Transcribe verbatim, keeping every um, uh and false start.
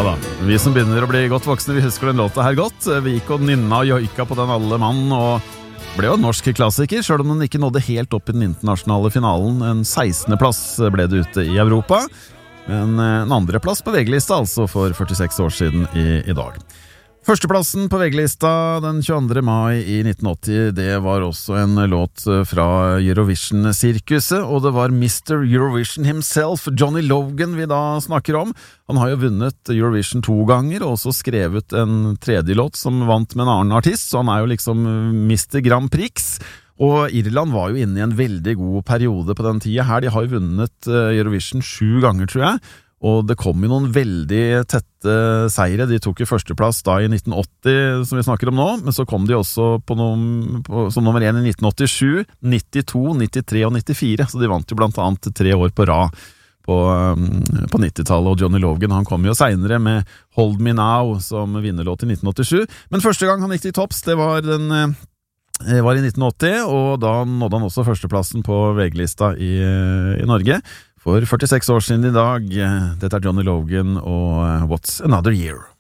da, vi som begynner å bli godt voksne, vi husker den låta her godt. Vi gikk og nynna og joika på den alle mann, og ble jo en norsk klassiker, selv om den ikke nådde helt opp i den internasjonale finalen. En sekstende plass ble det ute i Europa, men en andre plass på V G-lista, altså for førtiseks år siden i, i dag. Førsteplassen på V G-lista den tjueandre mai i nitten åtti, det var også en låt fra Eurovision-sirkuset, og det var mister Eurovision himself, Johnny Logan, vi da snakker om. Han har jo vunnet Eurovision to ganger, og også skrevet en tredje låt som vant med en annen artist, så han er jo liksom mister Grand Prix. Og Irland var jo inne i en veldig god periode på den tiden her. De har jo vunnet Eurovision sju ganger, tror jeg. Og det kom jo noen veldig tette seire. De tok jo førsteplass da i nitten åtti, som vi snakker om nå, men så kom de også på noen, på, som nummer én i nitten åttisju, nittito, nittitre og nittifire, så de vant jo blant annet tre år på rad på, på nittitallet, og Johnny Logan han kom jo senere med Hold Me Now som vinnerlåt i nitten åttisju, men første gang han gikk til topps, det var den var i nitten åtti, og da nådde han også førsteplassen på V G-lista i, i Norge for førtiseks år siden i dag. Dette er Johnny Logan og What's Another Year.